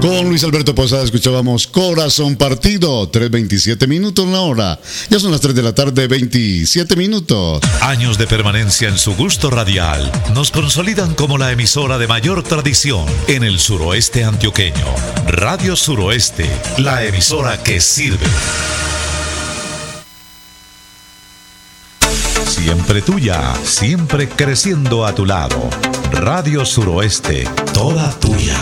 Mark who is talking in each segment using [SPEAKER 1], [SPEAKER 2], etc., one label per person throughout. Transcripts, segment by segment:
[SPEAKER 1] Con Luis Alberto Posada escuchábamos Corazón Partido, 3:27 minutos la hora. Ya son las 3 de la tarde, 27 minutos.
[SPEAKER 2] Años de permanencia en su gusto radial nos consolidan como la emisora de mayor tradición en el suroeste antioqueño. Radio Suroeste, la emisora que sirve. Siempre tuya, siempre creciendo a tu lado. Radio Suroeste, toda tuya.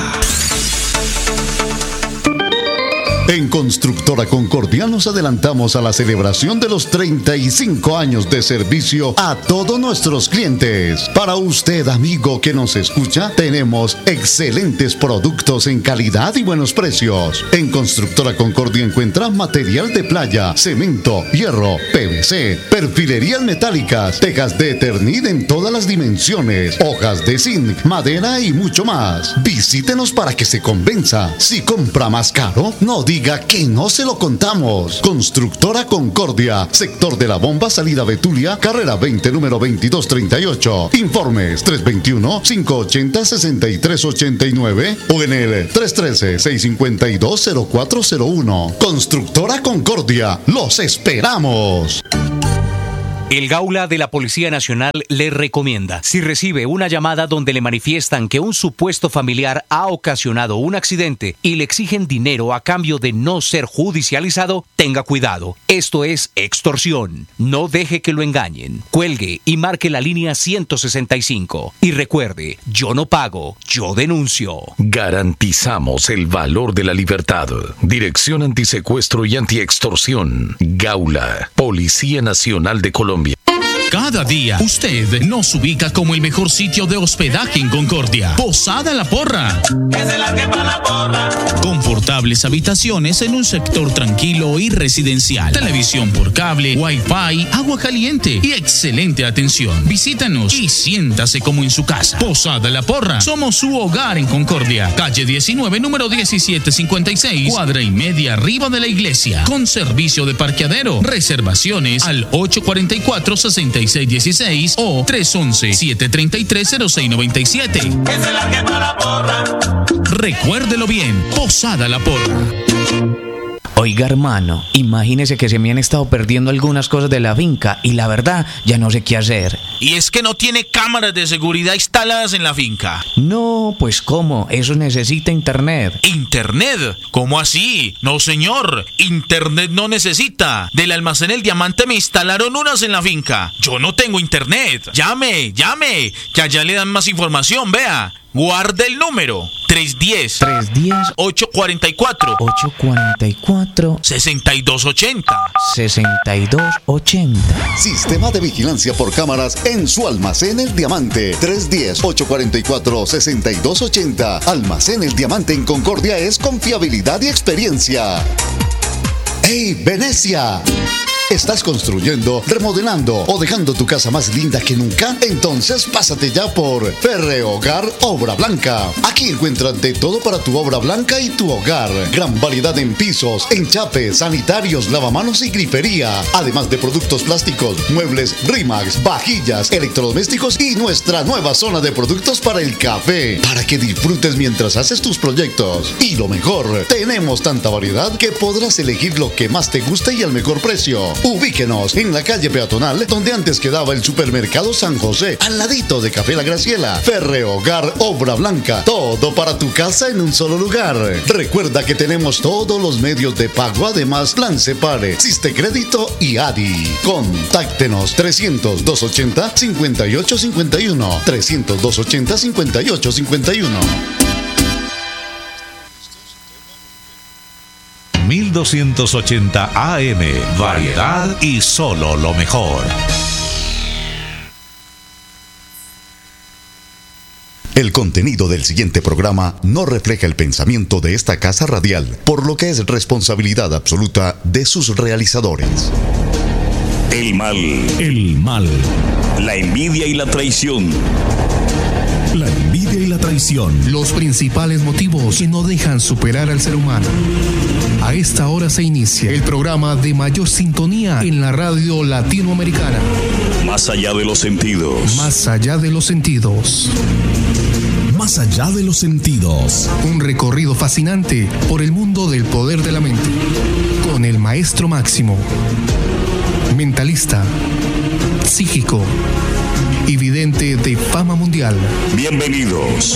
[SPEAKER 1] En Constructora Concordia nos adelantamos a la celebración de los 35 años de servicio a todos nuestros clientes. Para usted, amigo que nos escucha, tenemos excelentes productos en calidad y buenos precios. En Constructora Concordia encuentra material de playa, cemento, hierro, PVC, perfilerías metálicas, tejas de Eternit en todas las dimensiones, hojas de zinc, madera y mucho más. Visítenos para que se convenza. Si compra más caro, no diga que no se lo contamos. Constructora Concordia, sector de la Bomba, salida Betulia, carrera 20, número 2238. Informes 321-580-6389 o en el 313-652-0401. Constructora Concordia, los esperamos.
[SPEAKER 3] El Gaula de la Policía Nacional le recomienda, si recibe una llamada donde le manifiestan que un supuesto familiar ha ocasionado un accidente y le exigen dinero a cambio de no ser judicializado, tenga cuidado. Esto es extorsión. No deje que lo engañen. Cuelgue y marque la línea 165. Y recuerde, yo no pago, yo denuncio.
[SPEAKER 4] Garantizamos el valor de la libertad. Dirección Antisecuestro y Antiextorsión. Gaula, Policía Nacional de Colombia.
[SPEAKER 5] Cada día, usted nos ubica como el mejor sitio de hospedaje en Concordia. Posada La Porra.
[SPEAKER 6] Que se la quepa la porra.
[SPEAKER 5] Confortables habitaciones en un sector tranquilo y residencial. Televisión por cable, wifi, agua caliente y excelente atención. Visítanos y siéntase como en su casa. Posada La Porra. Somos su hogar en Concordia. Calle 19, número 1756. Cuadra y media arriba de la iglesia. Con servicio de parqueadero. Reservaciones al 844-6616 o 311-733-0697.
[SPEAKER 6] Que se la quepa la porra.
[SPEAKER 5] Recuérdelo bien, Posada La Porra.
[SPEAKER 7] Oiga, hermano, imagínese que se me han estado perdiendo algunas cosas de la finca y la verdad ya no sé qué hacer.
[SPEAKER 8] Y es que no tiene cámaras de seguridad instaladas en la finca.
[SPEAKER 7] No, pues ¿cómo? Eso necesita internet.
[SPEAKER 8] ¿Internet? ¿Cómo así? No, señor, internet no necesita. Del almacén El Diamante me instalaron unas en la finca. Yo no tengo internet. Llame, que allá le dan más información, vea. Guarde el número 310-844
[SPEAKER 7] 6280.
[SPEAKER 1] Sistema de vigilancia por cámaras en su almacén El Diamante. 310-844-6280. Almacén El Diamante en Concordia es confiabilidad y experiencia. ¡Hey, Venecia! ¿Estás construyendo, remodelando o dejando tu casa más linda que nunca? Entonces pásate ya por Ferrehogar Obra Blanca. Aquí encuentras de todo para tu obra blanca y tu hogar. Gran variedad en pisos, enchapes, sanitarios, lavamanos y grifería. Además de productos plásticos, muebles Rimax, vajillas, electrodomésticos y nuestra nueva zona de productos para el café. Para que disfrutes mientras haces tus proyectos. Y lo mejor, tenemos tanta variedad que podrás elegir lo que más te guste y al mejor precio. Ubíquenos en la calle peatonal donde antes quedaba el supermercado San José, al ladito de Café La Graciela. Ferrehogar Obra Blanca, todo para tu casa en un solo lugar. Recuerda que tenemos todos los medios de pago, además Plan Separe, Siste Crédito y ADI. Contáctenos 300-280-5851, 300-280-5851.
[SPEAKER 2] 1280 AM, variedad y solo lo mejor.
[SPEAKER 1] El contenido del siguiente programa no refleja el pensamiento de esta casa radial, por lo que es responsabilidad absoluta de sus realizadores.
[SPEAKER 4] El mal,
[SPEAKER 9] la envidia y la traición.
[SPEAKER 10] La envidia y la traición.
[SPEAKER 11] Los principales motivos que no dejan superar al ser humano. A esta hora se inicia el programa de mayor sintonía en la radio latinoamericana.
[SPEAKER 9] Más allá de los sentidos.
[SPEAKER 11] Más allá de los sentidos.
[SPEAKER 10] más allá de los sentidos.
[SPEAKER 11] Un recorrido fascinante por el mundo del poder de la mente. Con el maestro Máximo. Mentalista, psíquico y vidente de fama mundial.
[SPEAKER 9] Bienvenidos.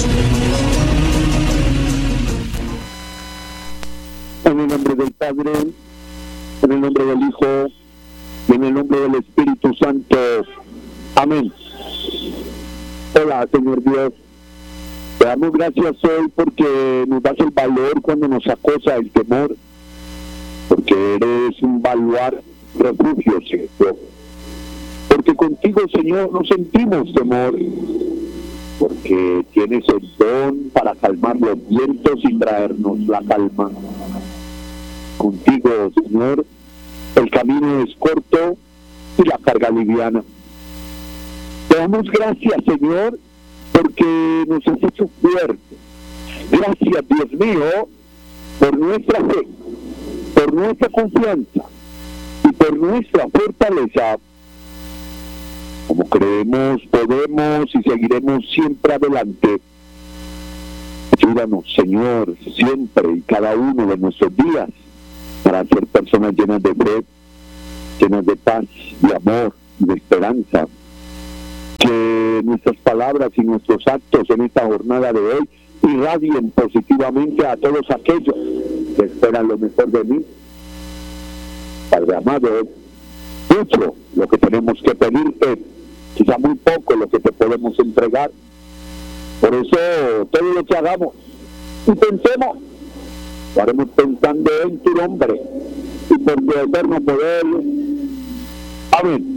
[SPEAKER 12] En el nombre del Padre, en el nombre del Hijo, y en el nombre del Espíritu Santo. Amén. Hola, Señor Dios. Te damos gracias hoy porque nos das el valor cuando nos acosa el temor, porque eres un baluarte, refugio, Señor. Porque contigo, Señor, no sentimos temor, porque tienes el don para calmar los vientos y traernos la calma. Contigo, Señor, el camino es corto y la carga liviana. Te damos gracias, Señor, porque nos has hecho fuertes. Gracias, Dios mío, por nuestra fe, por nuestra confianza y por nuestra fortaleza. Como creemos, podemos y seguiremos siempre adelante. Ayúdanos, Señor, siempre y cada uno de nuestros días para ser personas llenas de fe, llenas de paz, de amor y de esperanza. Que nuestras palabras y nuestros actos en esta jornada de hoy irradien positivamente a todos aquellos que esperan lo mejor de mí. Padre amado, mucho lo que tenemos que pedirte, quizá muy poco lo que te podemos entregar. Por eso todo lo que hagamos y pensemos, lo haremos pensando en tu nombre y por tu eterno poder. Amén.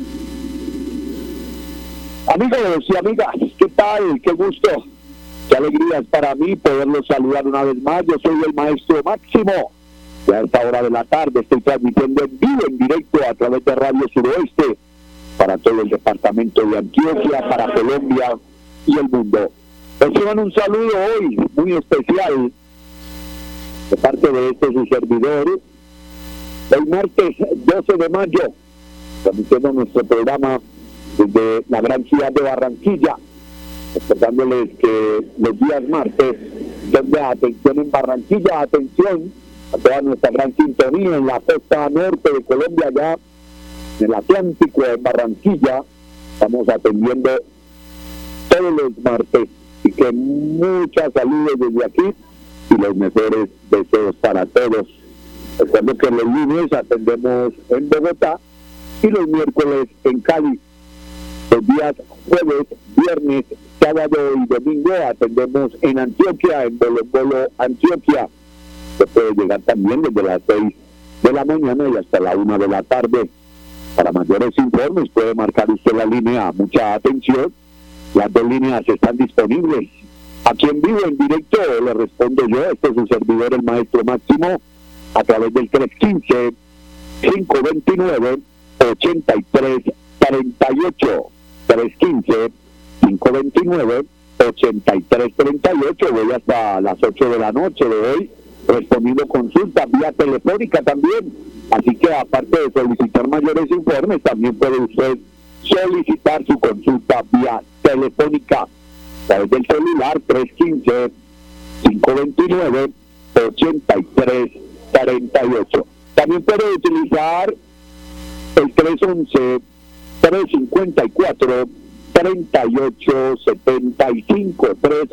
[SPEAKER 12] Amigos y amigas, ¿qué tal? Qué gusto, qué alegría es para mí poderlos saludar una vez más. Yo soy el maestro Máximo. Y a esta hora de la tarde estoy transmitiendo en vivo, en directo a través de Radio Suroeste para todo el departamento de Antioquia, para Colombia y el mundo. Reciban un saludo hoy muy especial de parte de su servidor, el martes 12 de mayo, transmitiendo nuestro programa desde la gran ciudad de Barranquilla, recordándoles que los días martes son de atención en Barranquilla, atención a toda nuestra gran sintonía en la costa norte de Colombia, allá en el Atlántico, en Barranquilla, estamos atendiendo todos los martes, y que muchas saludos desde aquí y los mejores deseos para todos. Recuerdo que los lunes atendemos en Bogotá y los miércoles en Cali. Los días jueves, viernes, sábado y domingo atendemos en Antioquia, en Bolo Bolo, Antioquia. Se puede llegar también desde las 6 de la mañana y hasta la 1 de la tarde. Para mayores informes puede marcar usted la línea. Mucha atención, las dos líneas están disponibles. Aquí en vivo, en directo, le respondo yo. Este es su servidor, el maestro Máximo, a través del 315-529-8338. 315-529-8338. Voy hasta las 8 de la noche de hoy respondiendo consultas vía telefónica también. Así que aparte de solicitar mayores informes, también puede usted solicitar su consulta vía telefónica a través del celular 315-529-8338. También puede utilizar el 311-354-3875,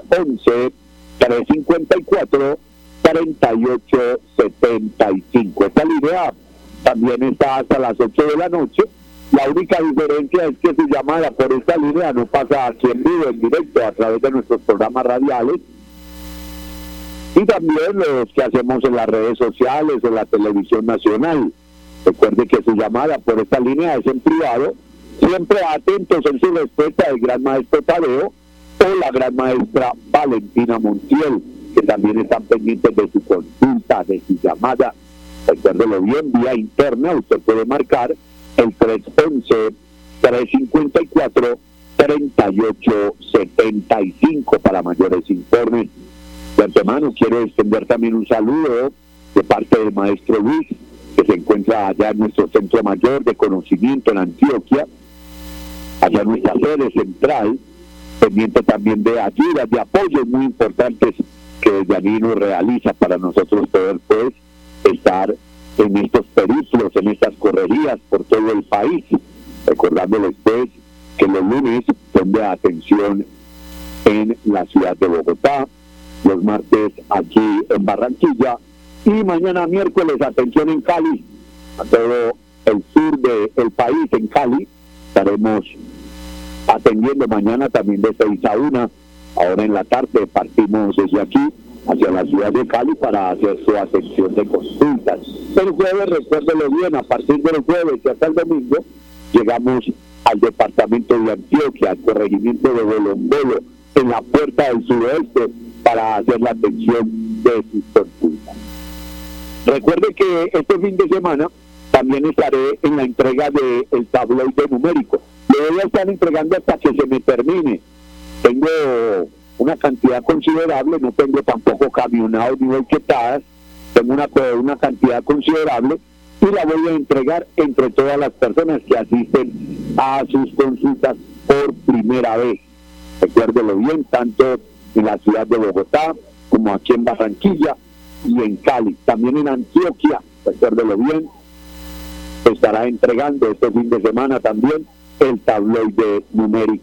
[SPEAKER 12] 311-354-3875. Esta línea también está hasta las 8 de la noche. La única diferencia es que su llamada por esta línea no pasa aquí en vivo, en directo, a través de nuestros programas radiales, y también los que hacemos en las redes sociales o en la televisión nacional. Recuerde que su llamada por esta línea es en privado, siempre atentos en su respuesta del gran maestro Tadeo o la gran maestra Valentina Montiel, que también están pendientes de su consulta, de su llamada. Recuérdelo bien, vía interna usted puede marcar el 311-354-3875 para mayores informes. De antemano quiero extender también un saludo de parte del maestro Luis, que se encuentra allá en nuestro centro mayor de conocimiento en Antioquia, allá en nuestra sede central, pendiente también de ayudas, de apoyos muy importantes que Yanino realiza para nosotros poder pues estar en estos periplos, en estas correrías por todo el país, recordándoles pues que los lunes son de atención en la ciudad de Bogotá, los martes aquí en Barranquilla y mañana miércoles atención en Cali, a todo el sur del país. En Cali estaremos atendiendo mañana también de 6 a 1. Ahora en la tarde partimos desde aquí hacia la ciudad de Cali para hacer su atención de consultas. El jueves, recuérdelo bien, a partir del jueves y hasta el domingo llegamos al departamento de Antioquia, al corregimiento de Bolombolo, en la puerta del suroeste, para hacer la atención de sus consultas. Recuerde que este fin de semana también estaré en la entrega del tabloide numérico. Lo voy a estar entregando hasta que se me termine. Tengo una cantidad considerable, no tengo tampoco camionados ni volquetadas, tengo una cantidad considerable y la voy a entregar entre todas las personas que asisten a sus consultas por primera vez. Recuérdelo bien, tanto en la ciudad de Bogotá como aquí en Barranquilla y en Cali, también en Antioquia, recuérdelo bien, estará entregando este fin de semana también el tabloide numérico.